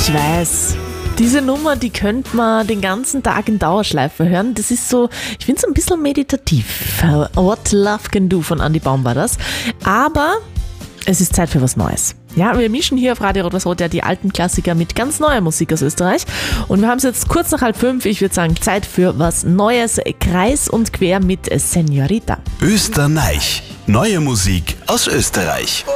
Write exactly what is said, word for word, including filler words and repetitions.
Ich weiß, diese Nummer, die könnte man den ganzen Tag in Dauerschleife hören. Das ist so, ich finde es ein bisschen meditativ. What Love Can Do von Andy Baum war das. Aber es ist Zeit für was Neues. Ja, wir mischen hier auf Radio Rot-Weiß-Rot ja die alten Klassiker mit ganz neuer Musik aus Österreich. Und wir haben es jetzt kurz nach halb fünf. Ich würde sagen, Zeit für was Neues. Kreis und quer mit Senorita. Österreich. Neue Musik aus Österreich.